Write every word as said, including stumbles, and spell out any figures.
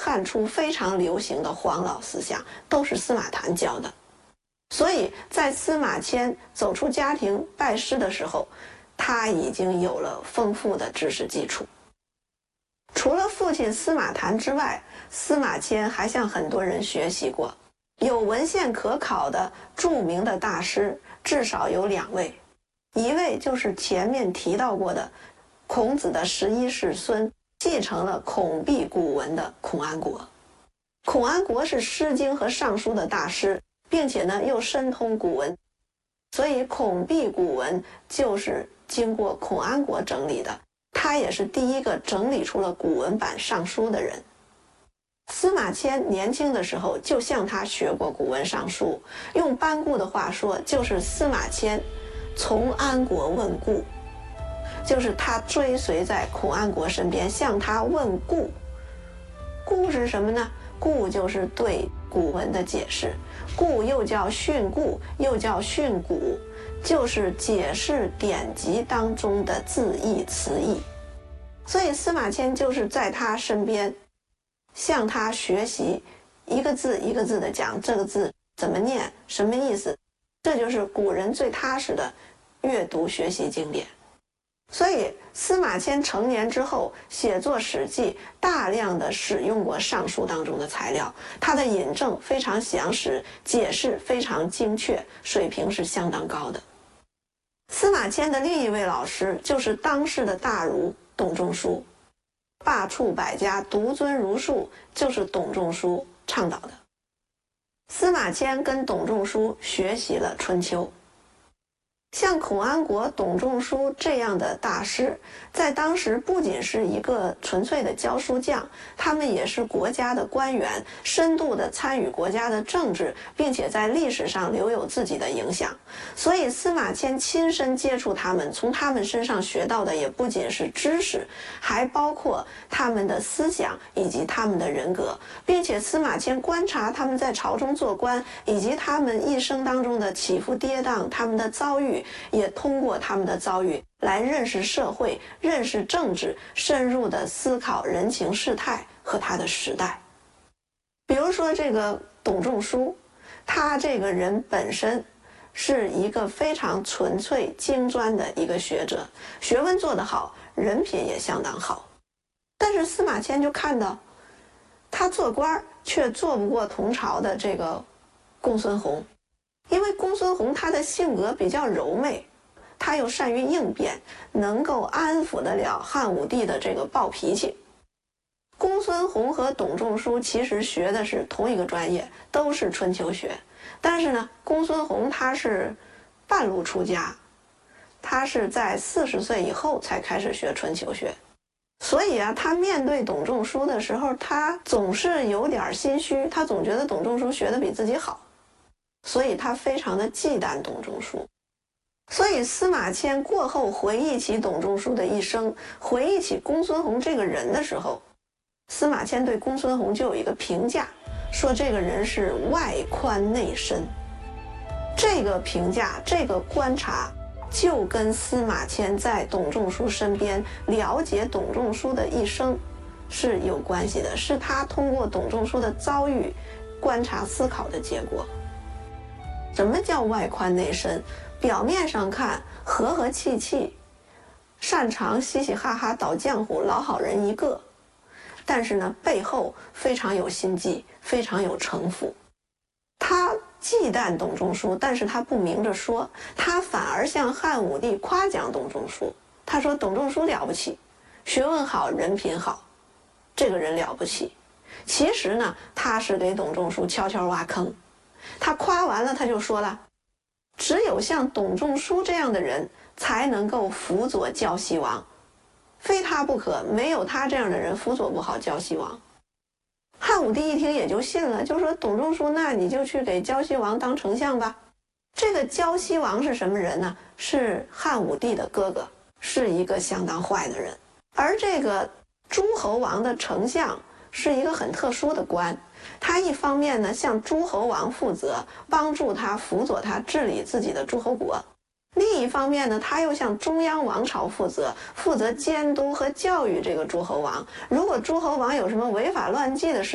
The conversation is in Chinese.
汉初非常流行的黄老思想，都是司马谈教的。所以在司马迁走出家庭拜师的时候，他已经有了丰富的知识基础。除了父亲司马谈之外，司马迁还向很多人学习过。有文献可考的著名的大师至少有两位，一位就是前面提到过的孔子的十一世孙，继承了孔毕古文的孔安国。孔安国是《诗经》和《尚书》的大师，并且呢又深通古文，所以孔毕古文就是经过孔安国整理的，他也是第一个整理出了古文版《尚书》的人。司马迁年轻的时候就向他学过古文尚书，用班固的话说，就是司马迁从安国问故，就是他追随在孔安国身边，向他问故。故是什么呢？故就是对古文的解释，故又叫训故，又叫训古，就是解释典籍当中的字义词义。所以司马迁就是在他身边向他学习，一个字一个字的讲这个字怎么念，什么意思，这就是古人最踏实的阅读学习经典。所以司马迁成年之后写作《史记》，大量的使用过《尚书》当中的材料，他的引证非常详实，解释非常精确，水平是相当高的。司马迁的另一位老师就是当世的大儒董仲舒，罢黜百家，独尊儒术，就是董仲舒倡导的。司马迁跟董仲舒学习了《春秋》。像孔安国、董仲舒这样的大师，在当时不仅是一个纯粹的教书匠，他们也是国家的官员，深度的参与国家的政治，并且在历史上留有自己的影响。所以司马迁亲身接触他们，从他们身上学到的也不仅是知识，还包括他们的思想以及他们的人格，并且司马迁观察他们在朝中做官，以及他们一生当中的起伏跌宕，他们的遭遇，也通过他们的遭遇来认识社会，认识政治，深入的思考人情世态和他的时代。比如说这个董仲舒，他这个人本身是一个非常纯粹精专的一个学者，学问做得好，人品也相当好。但是司马迁就看到他做官却做不过同朝的这个公孙弘，因为公孙弘他的性格比较柔媚，他又善于应变，能够安抚得了汉武帝的这个暴脾气。公孙弘和董仲舒其实学的是同一个专业，都是春秋学，但是呢，公孙弘他是半路出家，他是在四十岁以后才开始学春秋学，所以啊，他面对董仲舒的时候，他总是有点心虚，他总觉得董仲舒学的比自己好。所以他非常的忌惮董仲舒。所以司马迁过后回忆起董仲舒的一生，回忆起公孙弘这个人的时候，司马迁对公孙弘就有一个评价，说这个人是外宽内深。这个评价，这个观察，就跟司马迁在董仲舒身边了解董仲舒的一生是有关系的，是他通过董仲舒的遭遇观察思考的结果。什么叫外宽内深？表面上看和和气气，擅长嘻嘻哈哈捣浆糊，老好人一个，但是呢，背后非常有心计，非常有城府。他忌惮董仲舒，但是他不明着说，他反而向汉武帝夸奖董仲舒。他说董仲舒了不起，学问好，人品好，这个人了不起。其实呢，他是给董仲舒悄悄挖坑。他夸完了，他就说了，只有像董仲舒这样的人才能够辅佐胶西王，非他不可，没有他这样的人辅佐不好胶西王。汉武帝一听也就信了，就说董仲舒，那你就去给胶西王当丞相吧。这个胶西王是什么人呢？是汉武帝的哥哥，是一个相当坏的人。而这个诸侯王的丞相是一个很特殊的官，他一方面呢向诸侯王负责，帮助他辅佐他治理自己的诸侯国，另一方面呢他又向中央王朝负责，负责监督和教育这个诸侯王。如果诸侯王有什么违法乱纪的事